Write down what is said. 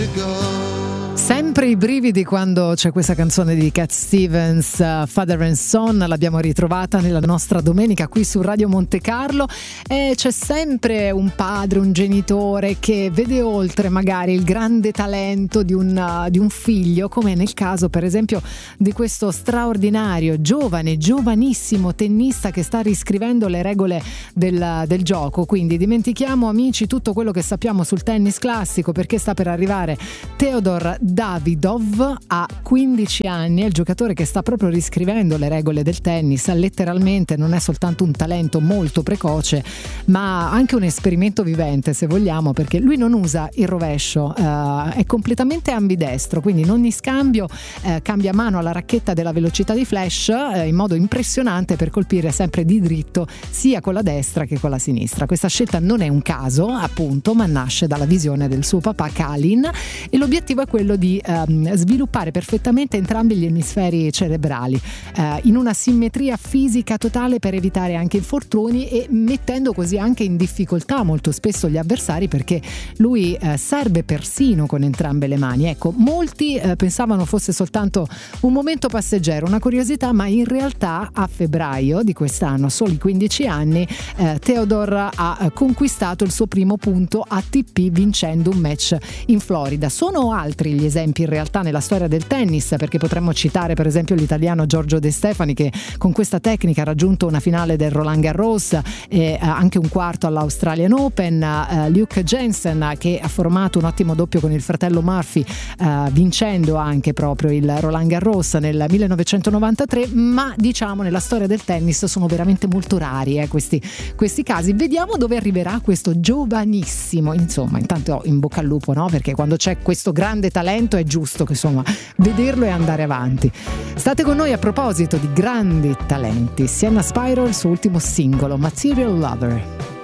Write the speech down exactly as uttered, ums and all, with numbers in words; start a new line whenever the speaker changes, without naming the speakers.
Sempre i brividi quando c'è questa canzone di Cat Stevens, uh, Father and Son. L'abbiamo ritrovata nella nostra domenica qui su Radio Monte Carlo, e c'è sempre un padre, un genitore che vede oltre magari il grande talento di un, uh, di un figlio, come nel caso per esempio di questo straordinario, giovane, giovanissimo tennista che sta riscrivendo le regole del, del gioco. Quindi dimentichiamo, amici, tutto quello che sappiamo sul tennis classico, perché sta per arrivare Theodor Davidov. A quindici anni, è il giocatore che sta proprio riscrivendo le regole del tennis. Letteralmente non è soltanto un talento molto precoce, ma anche un esperimento vivente, se vogliamo, perché lui non usa il rovescio, eh, è completamente ambidestro, quindi in ogni scambio eh, cambia mano alla racchetta della velocità di flash eh, in modo impressionante per colpire sempre di dritto sia con la destra che con la sinistra. Questa scelta non è un caso, appunto, ma nasce dalla visione del suo papà Kalin, e l'obiettivo è quello di ehm, sviluppare perfettamente entrambi gli emisferi cerebrali eh, in una simmetria fisica totale per evitare anche infortuni, e mettendo così anche in difficoltà molto spesso gli avversari, perché lui eh, serve persino con entrambe le mani. Ecco, molti eh, pensavano fosse soltanto un momento passeggero, una curiosità, ma in realtà a febbraio di quest'anno, a soli quindici anni, eh, Theodor ha eh, conquistato il suo primo punto A T P vincendo un match in Florida. Sono altri gli esempi in realtà nella storia del tennis, perché potremmo citare per esempio l'italiano Giorgio De Stefani, che con questa tecnica ha raggiunto una finale del Roland Garros e anche un quarto all'Australian Open, uh, Luke Jensen, che ha formato un ottimo doppio con il fratello Murphy, uh, vincendo anche proprio il Roland Garros nel millenovecentonovantatré. Ma diciamo nella storia del tennis sono veramente molto rari eh, questi, questi casi. Vediamo dove arriverà questo giovanissimo, insomma, intanto in bocca al lupo, no? Perché quando c'è questo grande talento è giusto che insomma vederlo e andare avanti. State con noi a proposito di grandi talenti. Sienna Spyro, il suo ultimo singolo, Material Lover.